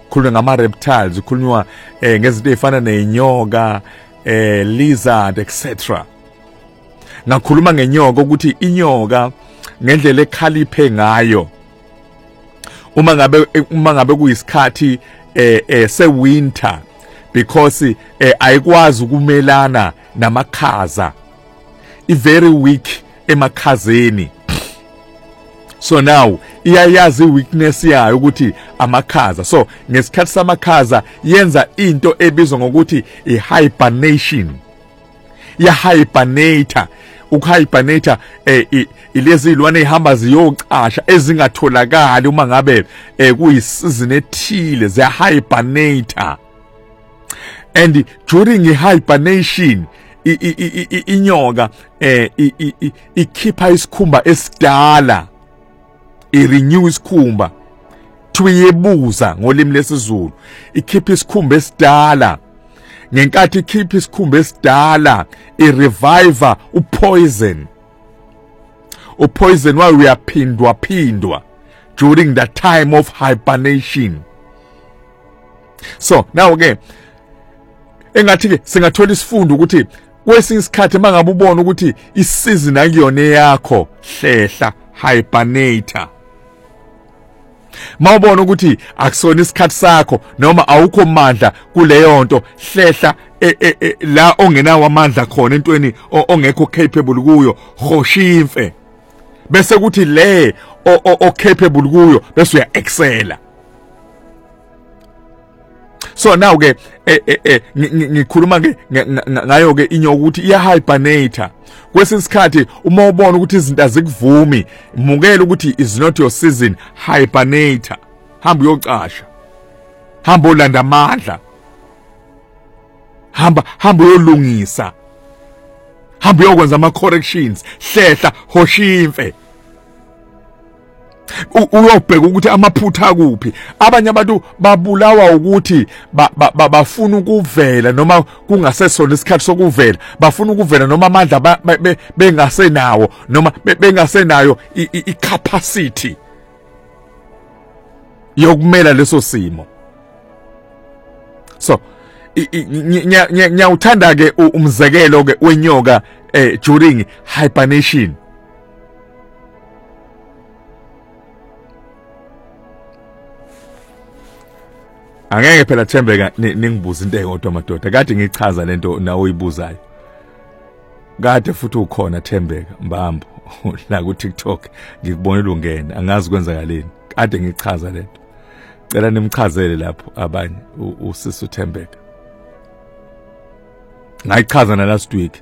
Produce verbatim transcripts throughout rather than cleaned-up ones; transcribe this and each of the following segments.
khulunywa ngama reptiles, khulunywa eh, ngezinto ezifana nenyoka, eh, lizard etc. Ngakhuluma ngenyoka ukuthi inyoka ngendlela ekhaliphe ngayo uma ngabe uma ngabe kuyisikhathi eh, eh se winter, because eh, ayikwazi ukumelana namakhaza, i very weak emakhazeni. So now iyayazi weakness yayo ukuthi amakhaza. So ngesikhathi samakhaza yenza into ebizwa ngokuthi i-hibernation. Ya hibernate. Ukuhibernate eh, ilezi ilwane ihamba ziyocasha ezingatholakali uma ngabe eh, kuyisizini ethile, ze hibernate. And during i-hibernation inyoka eh, ikhipha isikhumba esidala, i-renew isikhumba, thuyebuza ngolimi lesizulu, ikhipha isikhumba esidala. Ngenkathi ikhipha isikhumba esidala, i-revive upoison. Upoison wayo uyaphindwa phindwa during the time of hibernation. So now ke engathi ke singathola isifundo ukuthi kwesinye isikhathi mangabe ubona ukuthi isizini akuyona yakho, hlehla, hibernate. Mawubona ukuthi akusona isikhathi sakho noma awukho mandla kuleyo nto, hlehla e, e, e, la ongenawo amandla khona entweni ongekho capable kuyo, hoshimfe. Bese kuthi le o capable kuyo bese uya excela. So now ke ngikhuluma ke ngayo ke inyoka ukuthi iya hibernate. Kwesinye isikhathi uma ubona ukuthi izinto azikuvumi, mukela ukuthi is not your season, hibernate. Hamba uyocasha, hamba olanda amandla, hamba hamba uyolungisa, hamba uyokwenza ama corrections, hlehla, hoshimfe. Uyobheka ukuthi amaphutha kuphi. Abanye abantu babulawa ukuthi bafuna ukuvela noma kungasesona isikhathi sokuvela, bafuna ukuvela noma amandla bengasenawo noma bengasenayo i-capacity yokumela leso simo. So ngiyawuthanda ke umzekelo ke wenyoka during hibernation. Angeke phela Thembeka ningibuza into eyodwa madoda, kade ngichaza lento nawe uyibuzayo. Kade futhi ukhona Thembeka mbambo la ku TikTok, ngikubonela ungena, angazi kwenzakaleni. Kade ngichaza lento. Cela nimchazele lapho abanye usisi Thembeka. Ngayichaza na last week.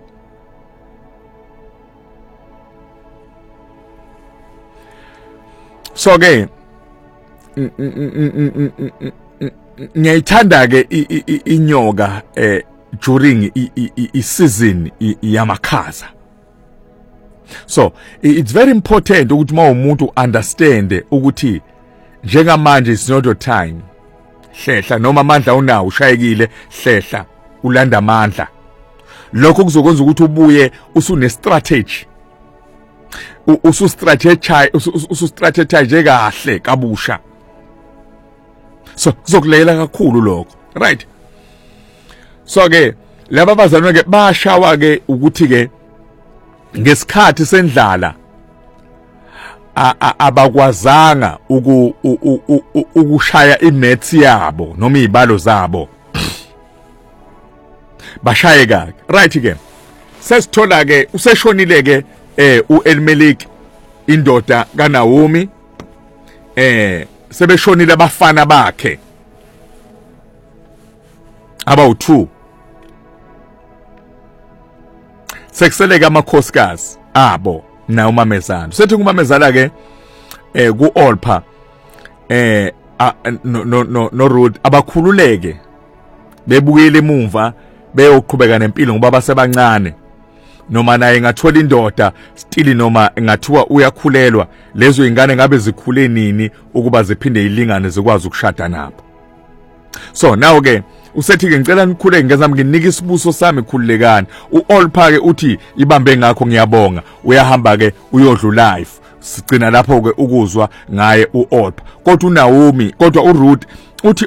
So ke ngiyayithanda ke inyoka eh during i-season yamakhaza. So it's very important ukuthi uma umuntu understand ukuthi njengamanje is not your time, hlehla noma amandla unawo ushayekile, hlehla ulanda amandla. Lokho kuzokwenza ukuthi ubuye usune strategy, usu strategize usu strategize kahle kabusha. So kuzokulela kakhulu lokho, right? So ke laba bazalwane ke bashawa ke ukuthi ke ngesikhathi sendlala abakwazanga ukushaya imaths yabo noma izibalo zabo, bashayeka, right? Ke sesithola ke useshonile ke eh uElimeleki indoda kaNaomi, eh sebeshonile abafana bakhe abawu two. Sekuseleka amakhosikazi abo na umamezana. Sethi umamezana ke eh kuOlpa eh no no no Ruth abakhululeke bebukele emuva beyoqhubeka nempilo ngoba basebancane, noma naye ngathola indoda still noma ngathiwa uyakhulelwa, lezo ingane ngabe zikhule nini ukuba ziphinde ilingane zikwazi ukushada nabo. So now ke usethi ke ngicela nikhuleke ngezami nginika isibuso sami khululekani. uOlpa ke uthi ibambe ngakho ngiyabonga, uyahamba ke uyodla life. Sigcina lapho ke ukuzwa ngaye uOlpa. Kodwa uNaomi, kodwa uRuth uthi